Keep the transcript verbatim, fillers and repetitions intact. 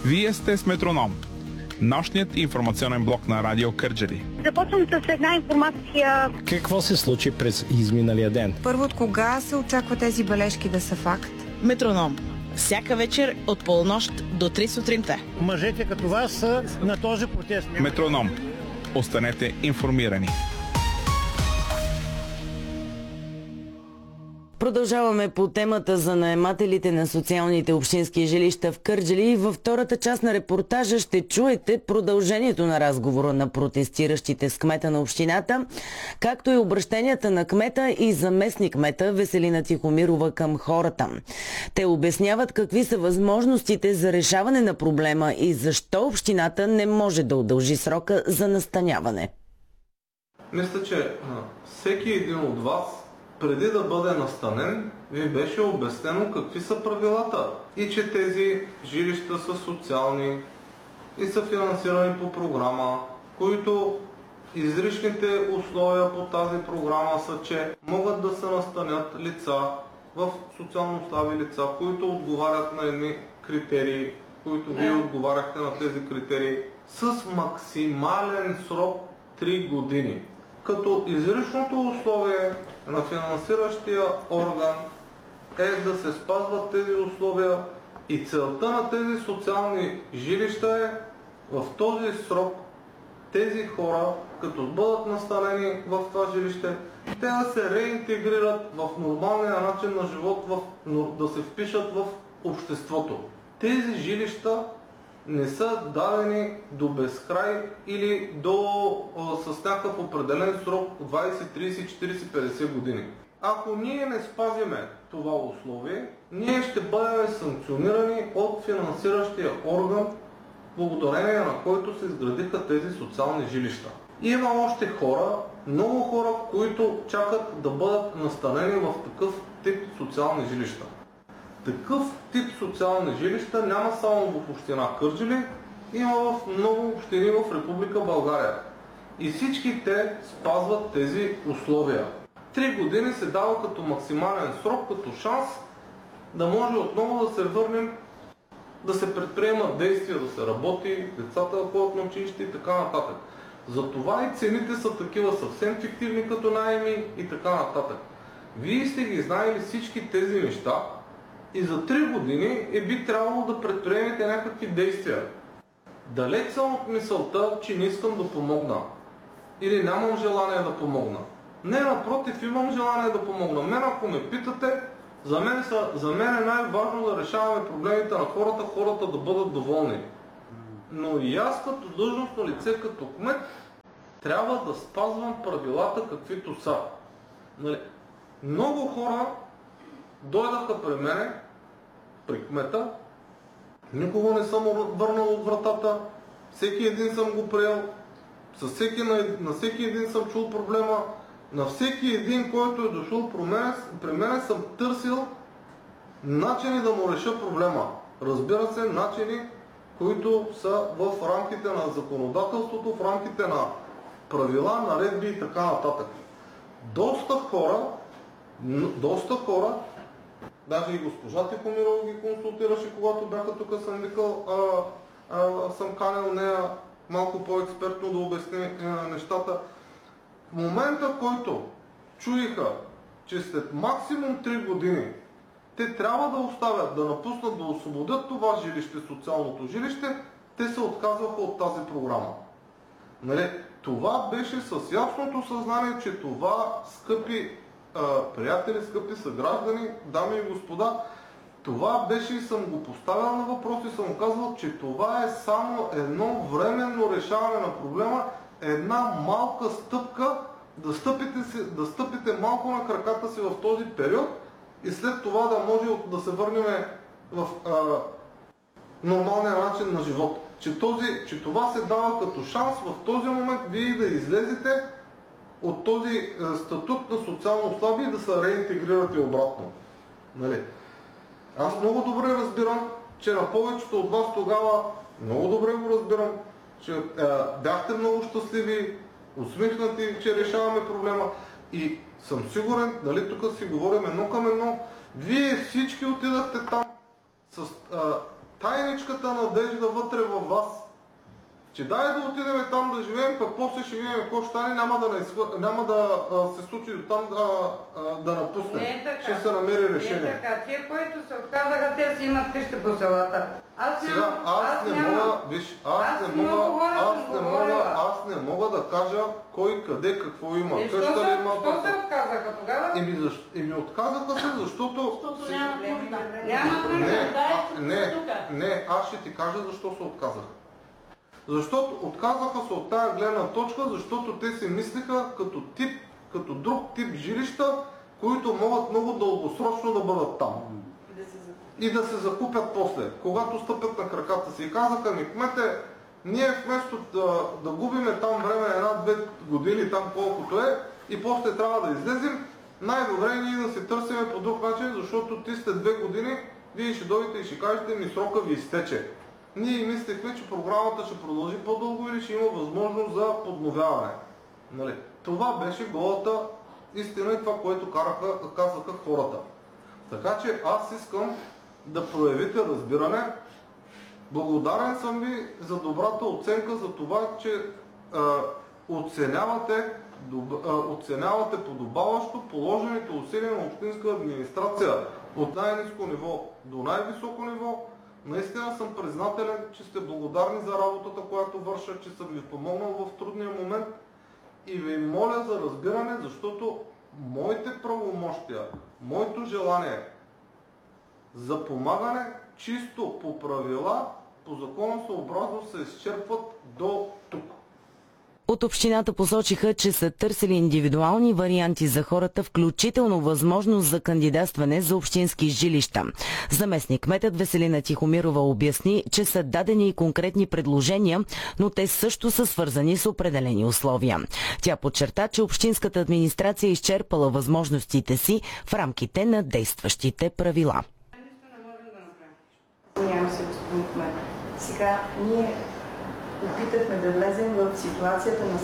Вие сте с Метроном, нощният информационен блок на Радио Кърджали. Започвам с една информация. Какво се случи през изминалия ден? Първо, от кога се очаква тези бележки да са факт? Метроном. Всяка вечер от полунощ до три сутринта. Мъжете като вас са на този протест. Метроном. Останете информирани. Продължаваме по темата за наемателите на социалните общински жилища в Кърджали. Във втората част на репортажа ще чуете продължението на разговора на протестиращите с кмета на общината, както и обращенията на кмета и заместник кмета Веселина Тихомирова към хората. Те обясняват какви са възможностите за решаване на проблема и защо общината не може да удължи срока за настаняване. Мисля, че всеки един от вас преди да бъде настанен, ви беше обяснено какви са правилата и че тези жилища са социални и са финансирани по програма, които изричните условия по тази програма са, че могат да се настанят лица в социално слаби лица, които отговарят на едни критерии, които вие отговаряхте на тези критерии, с максимален срок три години. Като изричното условие на финансиращия орган е да се спазват тези условия и целта на тези социални жилища е в този срок тези хора, като бъдат настанени в това жилище, те да се реинтегрират в нормалния начин на живот, в, да се впишат в обществото. Тези жилища не са дадени до безкрай или до, а, с някакъв определен срок двайсет, трийсет, четирийсет, петдесет години. Ако ние не спазиме това условие, ние ще бъдем санкционирани от финансиращия орган, благодарение на който се изградиха тези социални жилища. И има още хора, много хора, които чакат да бъдат настанени в такъв тип социални жилища. Такъв тип социални жилища няма само в община Кърджали, има в много общини в Република България. И всички те спазват тези условия. Три години се дава като максимален срок, като шанс да може отново да се върнем, да се предприемат действия, да се работи, децата да ходят на училище и така нататък. Затова и цените са такива съвсем фиктивни като наеми и така нататък. Вие сте ги знаели всички тези неща, и за три години е би трябвало да предприемете някакви действия. Далеч съм от мисълта, че не искам да помогна. Или нямам желание да помогна. Не, напротив, имам желание да помогна. Мен, ако ме питате, за мен, са, за мен е най-важно да решаваме проблемите на хората, хората да бъдат доволни. Но и аз като длъжностно лице, като кмет, трябва да спазвам правилата каквито са. Нали? Много хора дойдаха при мене, при кмета, никога не съм върнал от вратата, всеки един съм го приел, с всеки, на, на всеки един съм чул проблема, на всеки един, който е дошъл при мене, при мене съм търсил начини да му реша проблема. Разбира се, начини, които са в рамките на законодателството, в рамките на правила, наредби и така нататък. Доста хора, доста хора, даже и госпожа Тихомирова ги консултираше, когато бяха тук, съм викал, а, а, съм канил нея малко по-експертно да обясни а, нещата. В момента, в който чуиха, че след максимум три години те трябва да оставят, да напуснат, да освободят това жилище, социалното жилище, те се отказваха от тази програма. Нали? Това беше с ясното съзнание, че това, скъпи приятели, скъпи съграждани, дами и господа, това беше и съм го поставял на въпрос и съм казвал, че това е само едно временно решаване на проблема, една малка стъпка, да стъпите, си, да стъпите малко на краката си в този период и след това да може да се върнем в а, нормалния начин на живот. Че, този, че това се дава като шанс в този момент вие да излезете от този е, статут на социално слаби и да се реинтегрирате обратно. Нали? Аз много добре разбирам, че на повечето от вас тогава, много добре го разбирам, че е, бяхте много щастливи, усмихнати, че решаваме проблема и съм сигурен, нали, тук си говорим едно към едно, вие всички отидахте там с, е, тайничката надежда вътре във вас, че дай да отидем там да живеем, пък после ще видим какво ще стане, няма да, не, няма да а, се случи до там да, а, да напусне. Е ще се намери решение. Не е така. Тия, които се отказаха, те си имат къща по селата. Аз, Сега, нямам, аз, аз не нямам. мога, виж, аз, аз не мога, говоря, аз, не мога, аз не мога да кажа кой къде какво има. И къща що ли се, има. що се отказаха тогава? Еми, защо, еми отказаха се, защото... Защото няма нужда. Няма Не, нужда. а, не, не, аз ще ти кажа защо се отказаха. Защото отказаха се от тая гледна точка, защото те си мислиха като тип, като друг тип жилища, които могат много дългосрочно да бъдат там. И да се закупят после, когато стъпят на краката си. И казаха ми, кмете, ние вместо да, да губиме там време една-две години, там колкото е, и после трябва да излезем, най-добре е ние да се търсиме по друг начин, защото ти сте две години, вие ще дойдете и ще кажете ми срока ви изтече. Ние мислехме, че програмата ще продължи по-дълго или ще има възможност за подновяване. Нали? Това беше голата истина и това, което караха, казаха хората. Така че аз искам да проявите разбиране. Благодарен съм ви за добрата оценка, за това, че а, оценявате, доб, а, оценявате подобаващо положените усилия на общинска администрация от най-ниско ниво до най-високо ниво. Наистина съм признателен, че сте благодарни за работата, която върша, че съм ви помогнал в трудния момент и ви моля за разбиране, защото моите правомощия, моето желание за помагане чисто по правила, по законосъобразно се изчерпват до тук. От общината посочиха, че са търсили индивидуални варианти за хората, включително възможност за кандидатстване за общински жилища. Заместник-кметът Веселина Тихомирова обясни, че са дадени и конкретни предложения, но те също са свързани с определени условия. Тя подчерта, че общинската администрация е изчерпала възможностите си в рамките на действащите правила. Нямам се, господин кмет. Сега ние опитахме да влезем в ситуацията на